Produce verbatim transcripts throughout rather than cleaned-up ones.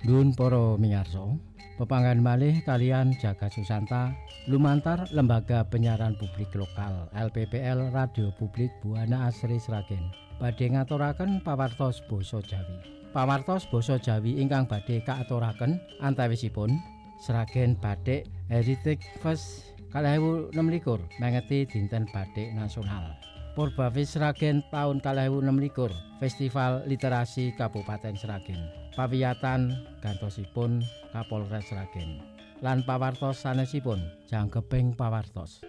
Nuwun para miyarsa, pepanggan malih kalian Jagat Susanta lumantar Lembaga Penyiaran Publik Lokal L P P L Radio Publik Buana Asri Sragen badhe ngaturaken pawartos basa Jawi. Pawartos basa Jawi ingkang badhe kaaturaken antawisipun Sragen Batik Heritage Fest kalih ewu enem likur mengeti dinten Batik Nasional. Purbawis Sragen taun kalih ewu enem likur Festival Literasi Kabupaten Sragen. Pawiyatan gantosipun Kapolres Sragen lan pawartos sanesipun jangkeping pawartos.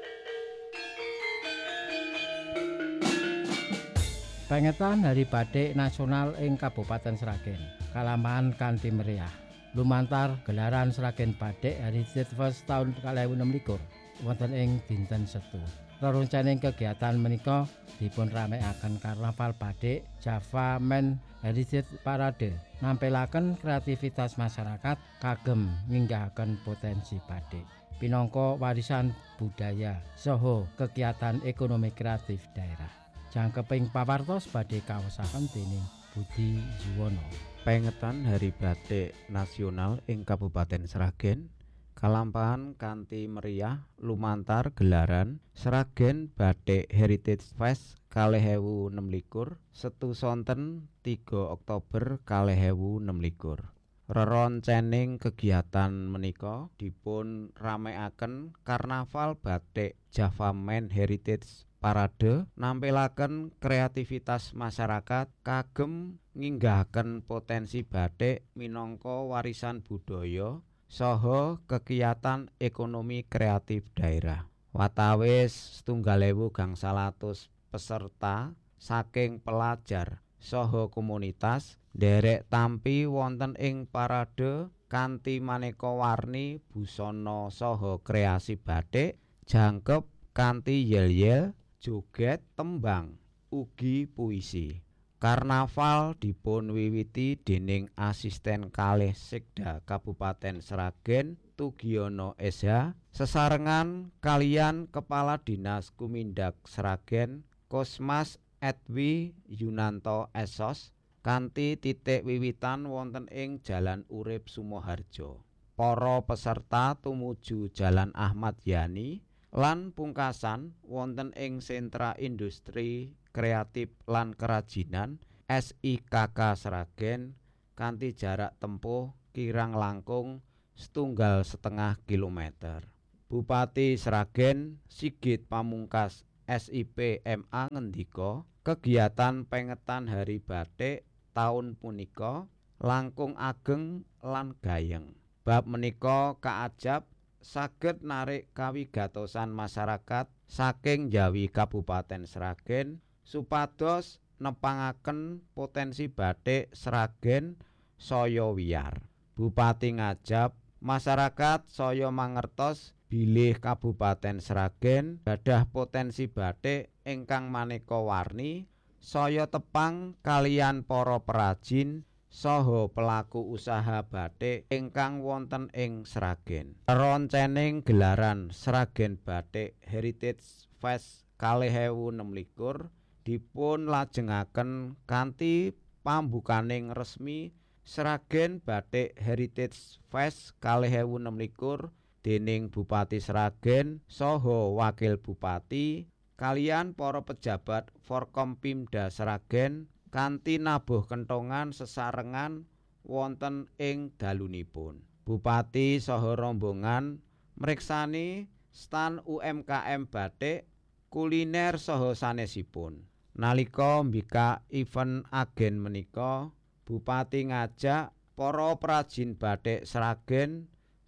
Pengetan Hari Batik Nasional ing Kabupaten Sragen kalampahan kanthi meriah. Lumantar gelaran Sragen Batik Heritage Fest taun kalih ewu enem likur wonten ing dinten Setu. Reroncaning kegiatan menika dipun ramekaken Karnaval Batik Java Men Heritage Parade nampilaken kreativitas masyarakat kagem nginggahaken potensi batik pinangka warisan budaya saha kegiatan ekonomi kreatif daerah. Jangkeping pawartos badhe kaosaken dening Budi Juwono. Pengetan Hari Batik Nasional ing Kabupaten Sragen kalampahan kanthi meriah lumantar gelaran Sragen Batik Heritage Fest kalih ewu enem likur Setu sonten tiga Oktober kalih ewu enem likur. Reroncening kegiatan menika dipun ramekaken Karnaval Batik Java Men Heritage Parade nampilaken kreativitas masyarakat kagem nginggahaken potensi batik minangka warisan budaya saha kegiatan ekonomi kreatif daerah. Watawis setunggal ewu gangsal atus peserta saking pelajar saha komunitas nderek tampi wonten ing parade kanthi maneka warni busana saha kreasi batik jangkep kanthi yel-yel, joget, tembang, ugi puisi. Karnaval dipun wiwiti dening asisten kalih Sekda Kabupaten Sragen Tugiono S H sesarengan kalian Kepala Dinas Kumindak Sragen Kosmas Edwi Yunanto S O S kanthi titik wiwitan wonten ing Jalan Urip Sumoharjo. Para peserta tumuju Jalan Ahmad Yani lan pungkasan wonten ing Sentra Industri Kreatif lan Kerajinan S I K K Sragen kanthi jarak tempuh kirang langkung setunggal setengah kilometer. Bupati Sragen Sigit Pamungkas S I P M A ngendika kegiatan pengetan Hari Batik taun punika langkung ageng lan gayeng. Bab menika kaajab saged narik kawigatosan masyarakat saking Jawi Kabupaten Sragen supados nepangaken potensi batik Sragen saya wiyar. Bupati ngajab masyarakat saya mangertos bilih Kabupaten Sragen gadah potensi batik ingkang maneka warni saya tepang kalian para perajin saha pelaku usaha batik ingkang wonten ing Sragen. Reroncening gelaran Sragen Batik Heritage Fest kalih ewu enem likur dipun lajengaken kanthi pambukaning resmi Sragen Batik Heritage Fest kalih ewu enem likur dening Bupati Sragen saha Wakil Bupati kalian para pejabat Forkompimda Sragen kanthi nabuh kentongan sesarengan wonten ing dalunipun. Bupati saha rombongan mriksani stan U M K M batik, kuliner saha sanesipun. Nalika mbikak event agen menika, Bupati ngajak para prajin batik Sragen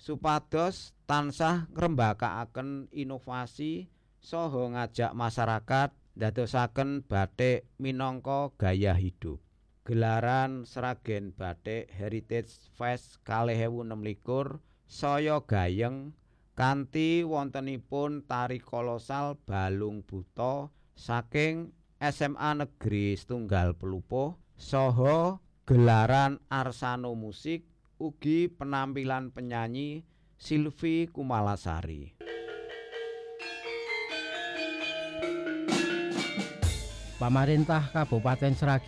supados tansah ngrembakakaken inovasi saha ngajak masyarakat ndadosaken batik minangka gaya hidup. Gelaran Sragen Batik Heritage Fest kalih ewu enem likur saya gayeng kanthi wontenipun tari kolosal balung buta saking S M A Negeri Setunggal Pelupuh saha gelaran Arsano Musik ugi penampilan penyanyi Silvi Kumalasari. Pamarentah Kabupaten Sragen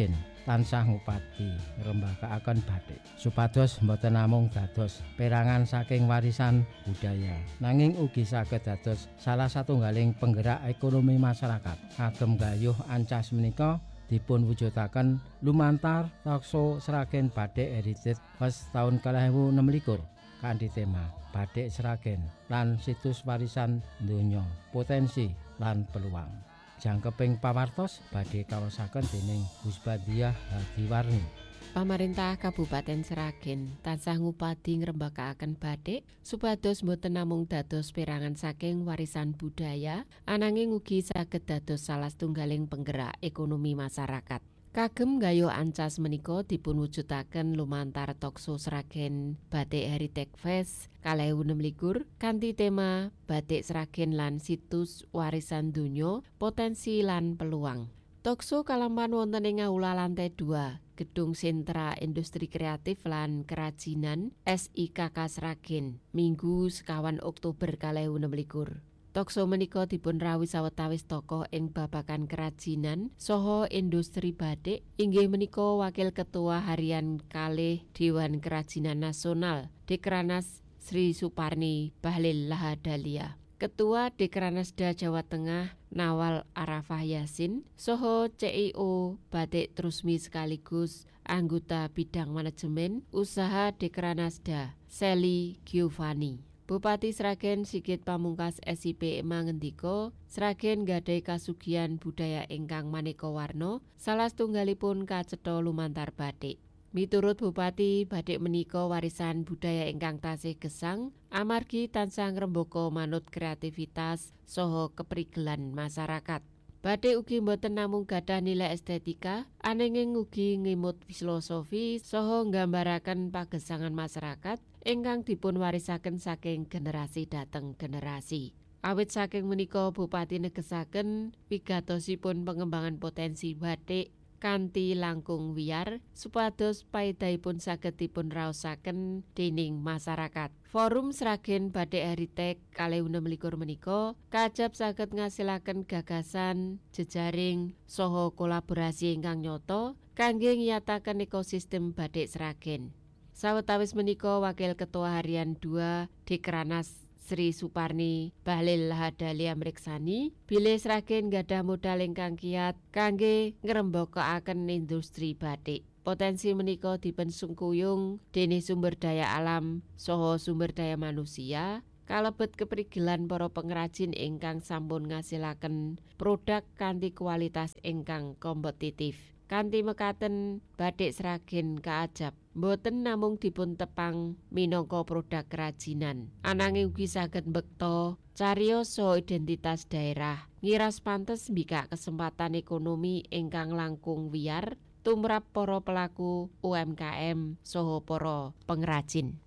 tansah ngupati ngrembakakaken batik supados boten namung dados perangan saking warisan budaya nanging ugi saged dados salah satunggaling penggerak ekonomi masyarakat. Kagem gayuh ancas menika dipun wujudaken lumantar Tokso Sragen Batik Heritage Fest taun kalih ewu enem likur kanthi tema Batik Sragen lan situs warisan donya potensi lan peluang. Jangkeping pawartos badhe kawasaken dening Husbadiah Hadiwarni. Pamarintah Kabupaten Sragen tansah ngupadi ngrembakakaken batik supados boten namung dados perangan saking warisan budaya ananging ugi saged dados salah setunggaling penggerak ekonomi masyarakat. Kagem gayuh ancas menika dipun wujudaken lumantar Tokso Sragen Batik Heritage Fest kalih ewu enem likur kanthi tema Batik Sragen lan situs warisan donya potensi lan peluang. Tokso kalampan wonten ing aula lantai dua Gedung Sentra Industri Kreatif lan Kerajinan S I K K Sragen Minggu sekawan Oktober kalih ewu enem likur. Tokso menika dipun rawuh sawetawis tokoh ing babagan kerajinan saha industri batik inggih menika Wakil Ketua Harian kalih Dewan Kerajinan Nasional Dekranas Sri Suparni Bahlil Lahadalia, Ketua Dekranasda Jawa Tengah Nawal Arafah Yasin, saha C I O Batik Trusmi sekaligus anggota bidang manajemen usaha Dekranasda Sally Giovanni. Bupati Sragen Sigit Pamungkas S I P mangendika Sragen gadhahi kasugihan budaya ingkang maneka warna, salah setunggalipun kacetha lumantar batik. Miturut Bupati, batik menika warisan budaya ingkang tasih gesang amargi tansah ngrembaka manut kreativitas saha keprigelan masyarakat. Batik ugi boten namung gadhah nilai estetika, ananging ugi ngimut filosofi saha nggambaraken pagesangan masyarakat ingkang dipun warisaken saking generasi dhateng generasi. Awit saking menika Bupati negesaken wigatosipun pengembangan potensi batik kanthi langkung wiyar supados paedahipun saged dipun raosaken dening masyarakat. Forum Sragen Batik Heritage kalih enem likur menika kajab saged ngasilaken gagasan, jejaring, saha kolaborasi ingkang nyata kangge ngiyataken ekosistem batik Sragen. Sawetawis menika Wakil Ketua Harian dua Dekranas Sri Suparni Bahlil Lahadalia mriksani bilih Sragen gadhah modal ingkang kiyat kangge ngrembakakaken industri batik. Potensi menika dipun sungkuyung déning sumber daya alam saha sumber daya manusia kalebet keprigelan para pengrajin ingkang sampun ngasilaken produk kanthi kualitas ingkang kompetitif. Kanthi mekaten batik Sragen kaajab boten namung dipun tepang minangka produk kerajinan, ananging ugi saged mbekta cariyos saha identitas daerah, ngiras pantes mbikak kesempatan ekonomi ingkang langkung wiyar tumrap para pelaku U M K M saha para pengrajin.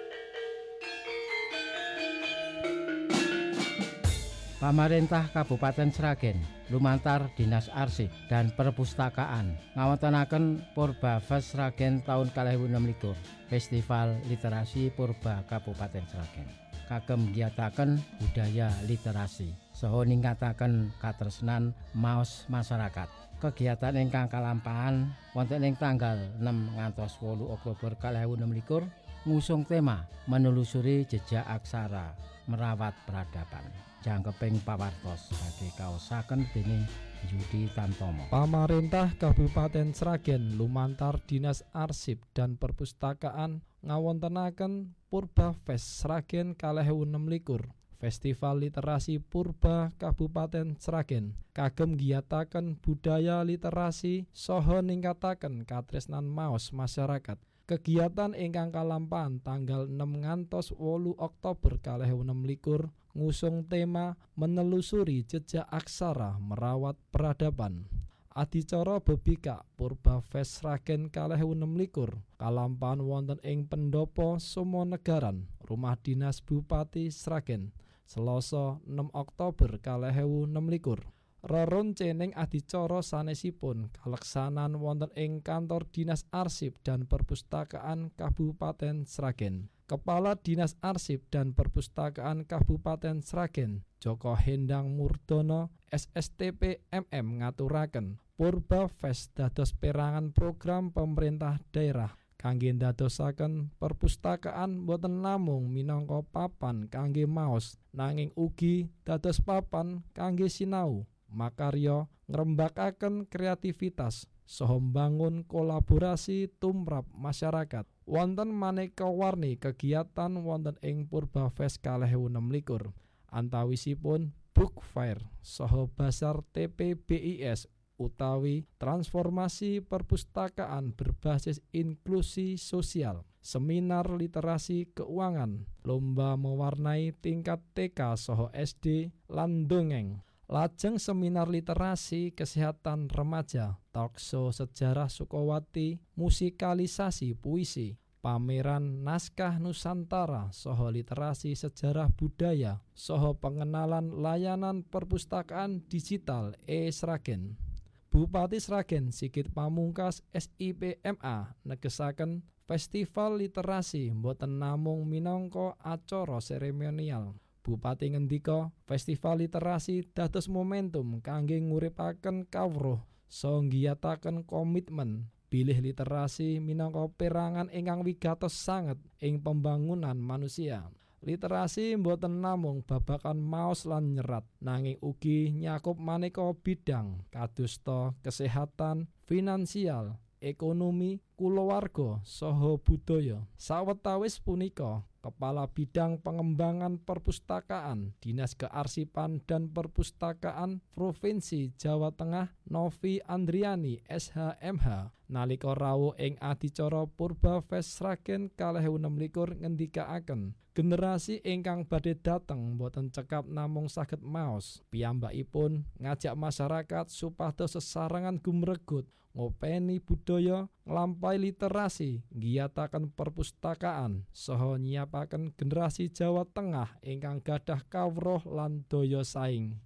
Pamarintah Kabupaten Sragen lumantar Dinas Arsip dan Perpustakaan ngawontenaken Purba Fest Sragen taun kalih ewu enem likur, Festival Literasi Purba Kabupaten Sragen. Kagem ngiyataken budaya literasi saha ningkataken katresnan maos masyarakat. Kegiatan ingkang kalampahan wonten ing tanggal enam ngantos wolu Oktober kalih ewu enem likur ngusung tema menelusuri jejak aksara merawat peradaban. Jangkeping pawartos badhe kaosaken dening Yudi Tantomo. Pamarintah Kabupaten Sragen lumantar Dinas Arsip dan Perpustakaan ngawontenaken Purba Fest Sragen kalih ewu enem likur. Festival Literasi Purba Kabupaten Sragen kagem ngiyataken budaya literasi saha ningkataken katresnan maos masyarakat. Kegiatan ingkang kalampahan tanggal enam ngantos wolu Oktober kalih ewu enem likur ngusung tema menelusuri jejak aksara merawat peradaban. Adicara bebikak Purba Fest Sragen kalih ewu enem likur kalampahan wonten ing Pendopo Sumonegaran, Rumah Dinas Bupati Sragen, Selasa enam Oktober kalih ewu enem likur. Reroncening adicara sanesipun kaleksanan wonten ing Kantor Dinas Arsip dan Perpustakaan Kabupaten Sragen. Kepala Dinas Arsip dan Perpustakaan Kabupaten Sragen, Joko Hendang Murdono S S T P M M ngaturaken Purbafest dados perangan program pemerintah daerah kangge ndadosaken perpustakaan boten namung minangka papan kangge maos nanging ugi dados papan kangge sinau makarya ngrembakaken kreativitas saha mbangun kolaborasi tumrap masyarakat. Wonten maneka warni kegiatan wonten ing Purbafest kalih ewu enem likur antawisipun book fair saha basar T P B I S utawi transformasi perpustakaan berbasis inklusi sosial, seminar literasi keuangan, lomba mewarnai tingkat T K saha S D lan dongeng. Lajeng seminar literasi kesehatan remaja, talkshow sejarah Sukowati, musikalisasi puisi, pameran naskah Nusantara saha literasi sejarah budaya, saha pengenalan layanan perpustakaan digital e-Sragen. Bupati Sragen Sigit Pamungkas S I P M A negesaken festival literasi boten namung minangka acara seremonial. Bupati ngendika festival literasi dados momentum kangge nguripaken kawruh saha nggiyataken komitmen bilih literasi minangka perangan ingkang wigatos sanget ing pembangunan manusia. Literasi mboten namung babagan maos lan nyerat, nanging ugi nyakup maneka bidang kadosta kesehatan, finansial, ekonomi, kulawarga saha budaya. Sawetawis punika, Kepala Bidang Pengembangan Perpustakaan Dinas Kearsipan dan Perpustakaan Provinsi Jawa Tengah Novi Andriani S H M H nalika rawuh ing adicara Purbafest Sragen kalih ewu enem likur ngendikaaken generasi ingkang badhe dateng boten cekap namung saged maos, piyambakipun ngajak masyarakat supados sesarengan gumregut ngopeni budaya, nglampahi literasi, nggiyataken perpustakaan, saha nyiapaken generasi Jawa Tengah ingkang gadah kawruh lan daya saing.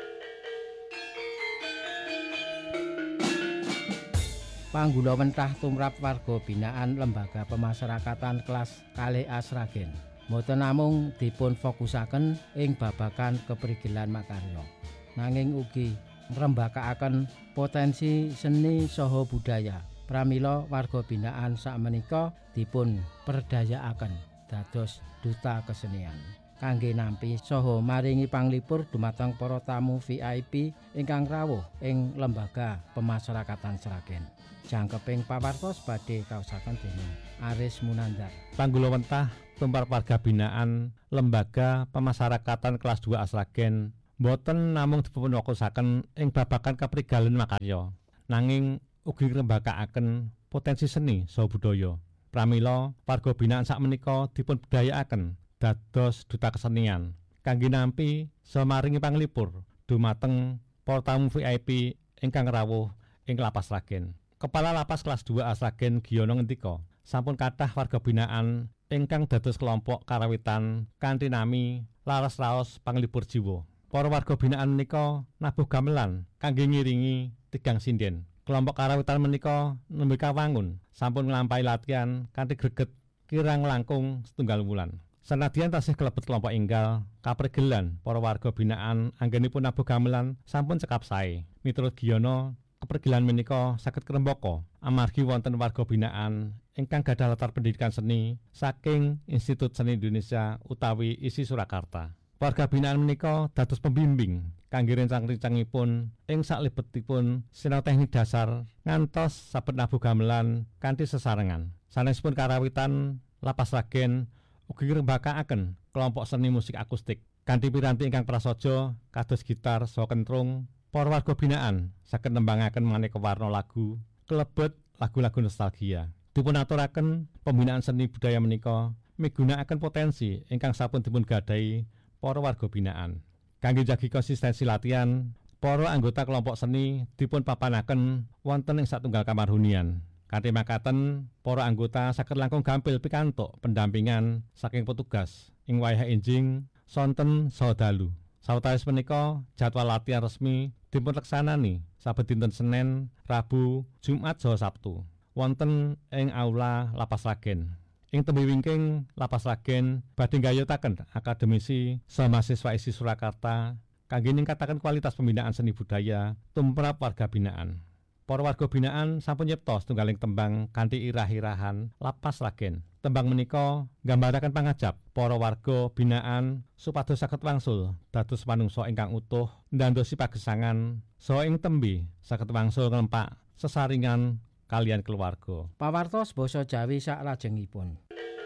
Pangguna mentah tumrap warga binaan Lembaga Pemasyarakatan kelas kalih A Sragen. Mboten namung dipun fokusaken ing babagan keprigelan makarya, nanging ugi ngrembakakaken potensi seni saha budaya. Pramila warga binaan sakmenika dipun perdayaaken dados duta kesenian kangge nampi saha maringi panglipur dumateng para tamu V I P ingkang rawuh ing Lembaga Pemasyarakatan Sragen. Jangkeping pawartos badhe kaosaken dening Aris Munandar. Panggula wentah tumrap warga binaan Lembaga Pemasyarakatan kelas dua A Sragen boten namung dipun fokusaken ing babagan keprigelan makarya, nanging ugi ngrembakakaken potensi seni saha budaya. Pramila warga binaan sakmenika dipun budayakaken dados duta kesenian kangge nampi samaringi panglipur dumateng para tamu V I P ingkang rawuh ing Lapas Sragen. Kepala Lapas kelas dua A Sragen Giono ngendika, sampun kathah warga binaan ingkang dados kelompok karawitan kanthi nami laras raos panglipur jiwa. Para warga binaan menika nabuh gamelan kangge ngiringi tigang sinden. Kelompok karawitan menika nembe kawangun sampun nglampahi latihan kanthi greget kirang langkung setunggal wulan. Senadyan tasih kelebet kelompok enggal kaprigelan para warga binaan anggenipun nabuh gamelan sampun cekap sae. Miturut Giono, keprigelan menika saged krembaka amargi wonten warga binaan ingkang gadah latar pendidikan seni saking Institut Seni Indonesia utawi I S I Surakarta. Warga binaan menika dados pembimbing kangge rencang-rencangipun ing saklebetipun sinau teknik dasar ngantos saben nabuh gamelan kanthi sesarengan. Sanesipun karawitan Lapas Sragen ugi ngrembakakaken kelompok seni musik akustik kanthi piranti ingkang prasaja kados gitar saha kentrung. Para warga binaan saged nembangaken maneka warna lagu kelebet lagu-lagu nostalgia. Dipun aturaken pembinaan seni budaya menika migunakaken potensi ingkang sampun dipun gadahi para warga binaan. Kangge njagi konsistensi latihan, para anggota kelompok seni dipun papanaken wonten ing satunggal kamar hunian. Kanthi makaten, para anggota saged langkung gampil pikantuk pendampingan saking petugas ing wayah enjing, sonten saha dalu. Sawetawis menika jadwal latihan resmi dipun leksanani saben dinten Senin, Rabu, Jumat saha Sabtu wonten ing aula Lapas Sragen. Ing tembe wingking Lapas Sragen badhe nggayutaken akademisi saha mahasiswa I S I Surakarta kangge ningkataken kualitas pembinaan seni budaya tumrap warga binaan. para warga binaan sampun nyipta setunggaling tembang kanthi irah-irahan lapas Sragen. Tembang menika nggambaraken pangajap para warga binaan supados saged wangsul dados manungsa ingkang utuh, ndandosi pagesangan saha ing tembe saged wangsul nglempak sesaringan kalian keluarga. Pawartos basa Jawi saklajengipun.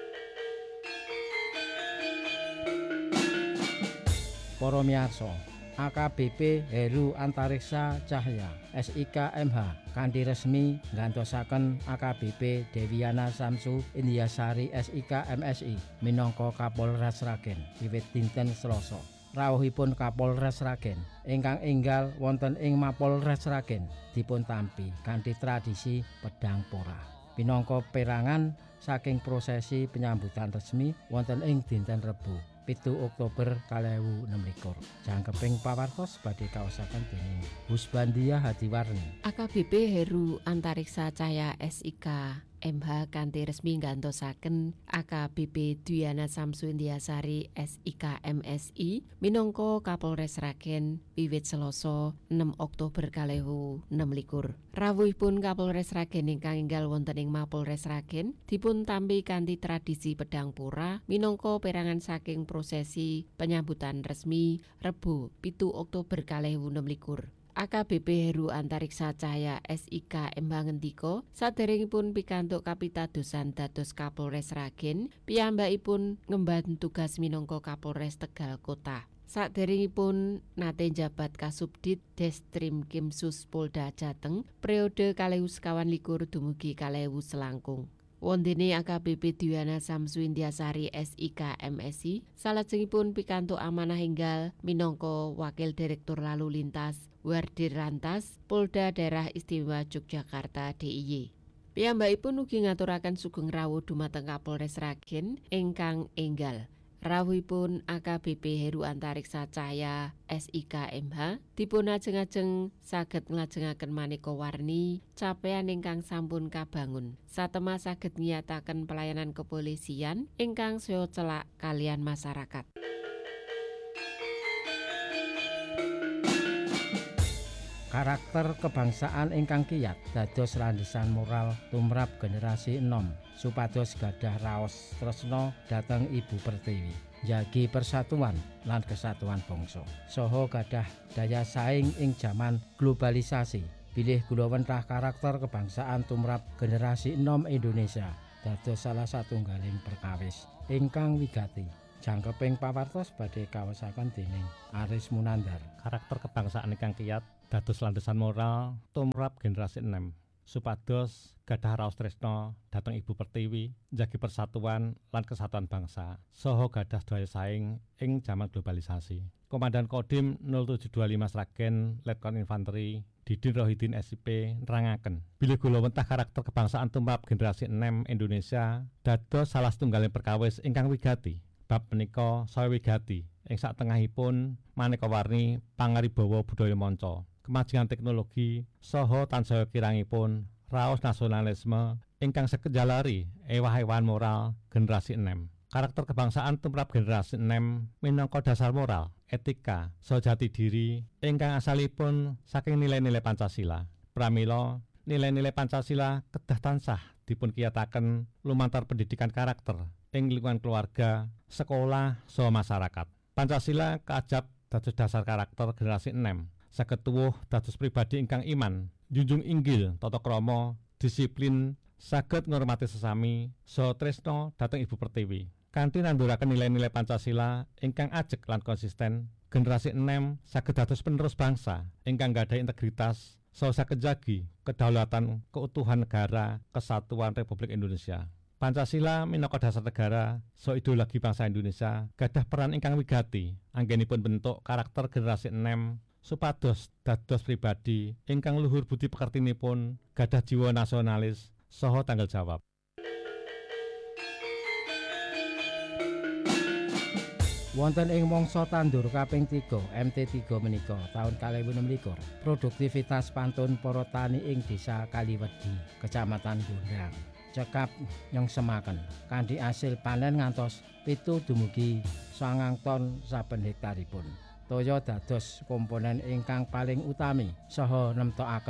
Para miyarsa, A K B P Heru Antariksa Cahya S I K M H kanthi resmi nggantosaken A K B P Deviana Samsu Indiasari S I K M S I minangka Kapolres Sragen wiwit dinten Selasa. Rawuhipun Kapolres Sragen ingkang enggal wonten ing Mapolres Sragen dipun tampi kanthi tradisi pedang pora. Minangka perangan saking prosesi penyambutan resmi wonten ing dinten Rebo pitu Oktober kalih ewu enem likur. Jangkeping pawartos badhe kaosaken dening Husbandia Hadiwarni. A K B P Heru Antariksa Cahya S I K M H kanthi resmi nggantosaken A K B P Dwiana Samsu Indiasari S I K M S I minangka Kapolres Sragen wiwit Selasa enam Oktober kalih ewu enem likur. Rawuhipun Kapolres Sragen ingkang enggal wonten ing Mapolres Sragen dipun tampi kanthi tradisi pedang pora minangka perangan saking prosesi penyambutan resmi Rebo pitu Oktober kalih ewu enem likur. A K B P Heru Antariksa Cahya S I K M H ngendika saderengipun pikantuk kapitadosan dados Kapolres Sragen, piyambakipun ngemban tugas minangka Kapolres Tegal Kota. Saderengipun nate njabat Kasubdit Destrim Kimsus Polda Jateng periode kalih ewu sekawan likur dumugi kalih ewu selangkung. Wondene A K B P Dwiana Samsu Indiasari S I K M S I salajengipun pikantuk amanah enggal minangka Wakil Direktur Lalu Lintas Wardir Lantas Polda Daerah Istimewa Yogyakarta D I Y. Piyambakipun ugi ngaturaken sugeng rawuh dumateng Kapolres Sragen ingkang enggal. Rawuhipun A K B P Heru Antariksa Cahya S I K M H dipun ajeng-ajeng saged nglajengaken maneka warni capaian ingkang sampun kabangun. Satemah saged ngiyataken pelayanan kepolisian ingkang saya celak kalian masyarakat. Karakter kebangsaan ingkang kiyat dados landasan moral tumrap generasi enom supados gadah raos tresna dhateng Ibu Pertiwi, njagi persatuan lan kesatuan bangsa, saha gadah daya saing ing jaman globalisasi. Bilih kula wentah karakter kebangsaan tumrap generasi enom Indonesia dados salah satunggaling perkawis ingkang wigati. Jangkeping pawartos badhe kaosaken dening Aris Munandar. Karakter kebangsaan ingkang kiyat dados landasan moral tumrap generasi enem supados gadah raos tresna dhateng Ibu Pertiwi, njagi persatuan lan kesatuan bangsa, saha gadah daya saing ing jaman globalisasi. Komandan Kodim nol tujuh dua lima Sragen Letkon Infanteri Didin Rohidin S I P nerangaken bilih kula wentah karakter kebangsaan tumrap generasi enem Indonesia dados salah setunggaling perkawis ingkang wigati. Bab menika saya wigati ing satengahipun maneka warni pangaribawa budaya manca, kemajuan teknologi saha tansaya kirangipun raos nasionalisme ingkang saged njalari ewah-ewahan moral generasi enem. Karakter kebangsaan tumrap generasi enem minangka dasar moral, etika, saha jati diri ingkang asalipun saking nilai-nilai Pancasila. Pramila nilai-nilai Pancasila kedah tansah dipun kiyataken lumantar pendidikan karakter ing lingkungan keluarga, sekolah, saha masyarakat. Pancasila kaajab dados dasar karakter generasi enem. Saged tuwuh dados pribadi ingkang iman, junjung inggil tata krama, disiplin, saged ngurmati sesami, saha tresna dhateng Ibu Pertiwi. Kanthi nanduraken nilai-nilai Pancasila ingkang ajeg lan konsisten, generasi enem saged dados penerus bangsa ingkang gadhahi integritas saha saged njagi kedaulatan keutuhan negara kesatuan Republik Indonesia. Pancasila minangka dasar negara saha ideologi bangsa Indonesia gadah peran ingkang wigati anggenipun bentuk karakter generasi enem supados dados pribadi ingkang luhur budi pekertinipun, gadah jiwa nasionalis saha tanggung jawab. Wonten ing mangsa tandur kaping tiga M T tiga menika taun kalih ewu enem likur, produktivitas pantun para tani ing Desa Kaliwedi, Kecamatan Gondang, cekap nyengsemaken kanthi asil panen ngantos pitu dumugi sangang ton saben hektaripun. Toya dados komponen ingkang paling utami saha nemtokaken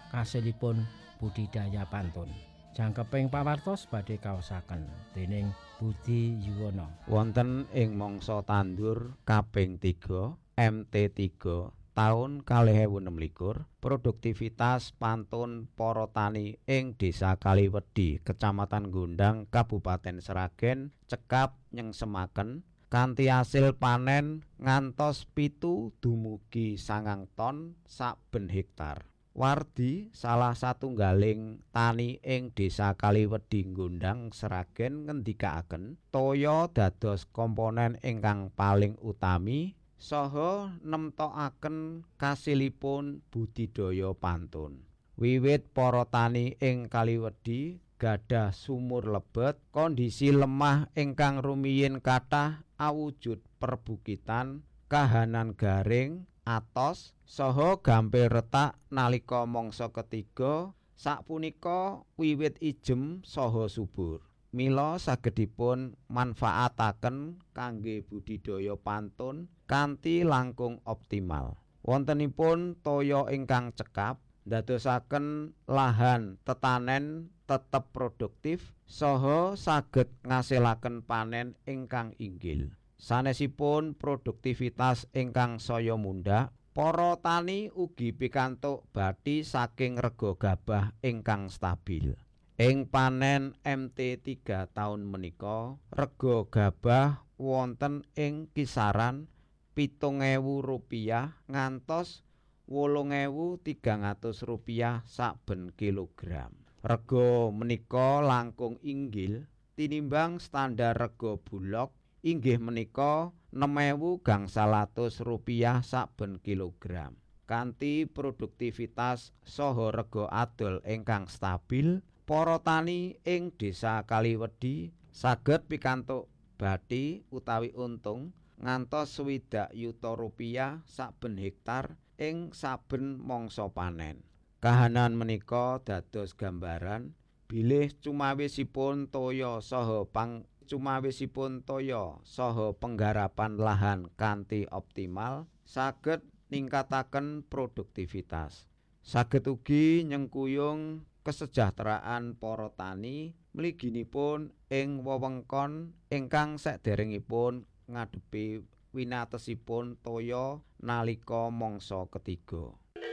kasilipun budidaya pantun. Jangkeping pawartos badhe kaosaken dening Budi Yuwono. Wonten ing mangsa tandur kaping tiga M T tiga taun kalih ewu enem likur, produktivitas pantun para tani ing Desa Kaliwedi, Kecamatan Gondang, Kabupaten Sragen cekap nyengsemaken kanthi asil panen ngantos pitu dumugi sangang ton saben hektar. Wardi salah satunggaling tani ing Desa Kaliwedi Gondang Sragen ngendikaaken toya dados komponen ingkang paling utami saha nemtokaken kasilipun budidaya pantun. Wiwit para tani ing Kaliwedi gadah sumur lebet, kondisi lemah ingkang rumiyin kathah awujud perbukitan, kahanan garing, atos saha gampil retak nalika mangsa ketiga sapunika wiwit ijem saha subur. Mila sagedipun manfaataken kangge budidaya pantun kanthi langkung optimal. Wontenipun toya ingkang cekap ndadosaken lahan tetanen tetep produktif saha saged ngasilaken panen ingkang inggil. Sanesipun produktivitas ingkang saya mundhak, para tani ugi pikantuk bathi saking rega gabah ingkang stabil. Ing panen M T tiga taun menika, rega gabah wonten ing kisaran pitung ewu rupiah ngantos wolung ewu tigang atus rupiah saben kilogram. Rega menika langkung inggil tinimbang standar rega bulog inggih menika enem ewu gangsal atus rupiah saben kilogram. Kanthi produktivitas saha rega adol ingkang stabil, para tani ing Desa Kaliwedi saged pikantuk bathi utawi untung ngantos swidak yuta rupiah saben hektar ing saben mangsa panen. Kahanan menika dados gambaran bilih cumawisipun toya saha pang cumawisipun toya saha penggarapan lahan kanthi optimal saged ningkataken produktivitas. Saged ugi nyengkuyung kesejahteraan para tani mliginipun ing wewengkon ingkang saderengipun ngadepi winatesipun toya nalika mangsa ketiga.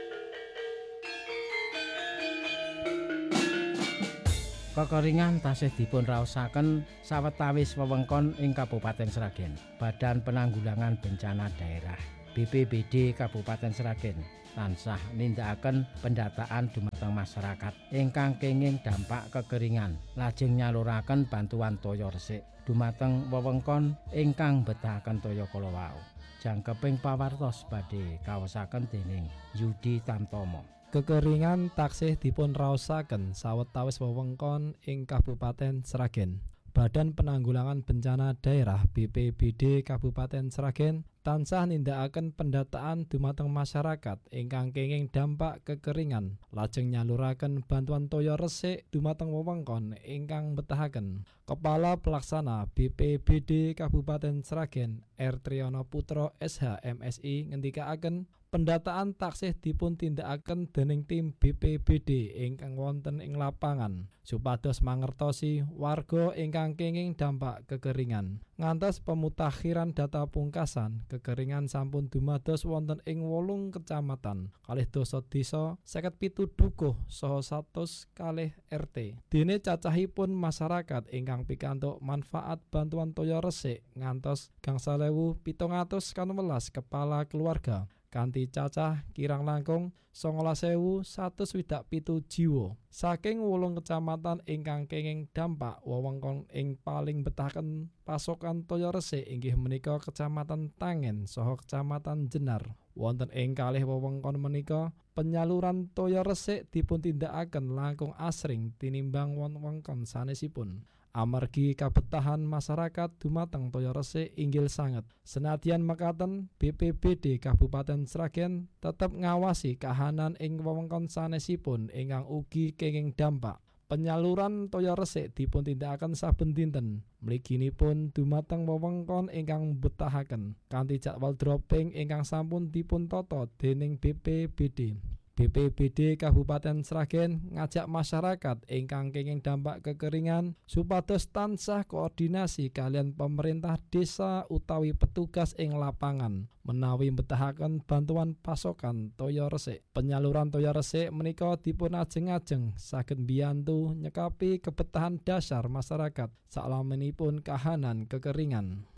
Kekeringan tasih dipun raosaken sawetawis wewengkon ing Kabupaten Sragen. Badan Penanggulangan Bencana Daerah B P B D Kabupaten Sragen tansah nindakaken pendataan dumateng masyarakat ingkang kenging dampak kekeringan, lajeng nyaluraken bantuan toya resik dumateng wewengkon ingkang betahaken toya kala wau. Jangkeping pawartos badhe kaosaken dening Yudi Tamtomo. Kekeringan taksih dipun raosaken sawetawis wewengkon ing Kabupaten Sragen. Badan Penanggulangan Bencana Daerah B P B D Kabupaten Sragen tansah nindakaken pendataan dumateng masyarakat ingkang kenging dampak kekeringan, lajeng nyaluraken bantuan toya resik dumateng wewengkon ingkang betahaken. Kepala Pelaksana B P B D Kabupaten Sragen R Triyono Putro S H M S I ngendikaaken pendataan taksih dipun tindakaken dening tim B P B D ingkang wonten ing lapangan supados mangertosi warga ingkang kenging dampak kekeringan. Ngantos pemutakhiran data pungkasan, kekeringan sampun dumados wonten ing wolung kecamatan, kalih dasa desa, seket pitu dukuh saha satus kalih R T. Dene cacahipun masyarakat ingkang pikantuk manfaat bantuan toya resik ngantos gangsal ewu pitung atus seket welas kepala keluarga. Kanthi cacah kirang langkung songolas ewu satus swidak pitu jiwa. Saking wolung kecamatan ingkang kenging dampak wewengkon ing paling betahaken pasokan toya resik inggih menika Kecamatan Tangen saha Kecamatan Jenar. Wonten ing kalih wewengkon menika penyaluran toya resik dipun tindakaken langkung asring tinimbang wewengkon sanesipun. Amargi kabetahan masyarakat dumateng toya resik inggil sanget. Senadyan mekaten, B P B D Kabupaten Sragen tetep ngawasi kahanan ing wewengkon sanesipun ingkang ugi kenging dampak. Penyaluran toya resik dipun tindakaken saben dinten. Mliginipun dumateng wewengkon ingkang betahaken kanthi jadwal dropping ingkang sampun dipun tata dening B P B D. B P B D Kabupaten Sragen ngajak masyarakat ingkang kenging dampak kekeringan supados tansah koordinasi kalian pemerintah desa utawi petugas ing lapangan menawi mbetahaken bantuan pasokan toya resik. Penyaluran toya resik menika dipun ajeng-ajeng saged mbiyantu nyekapi kebetahan dasar masyarakat saklaminipun kahanan kekeringan.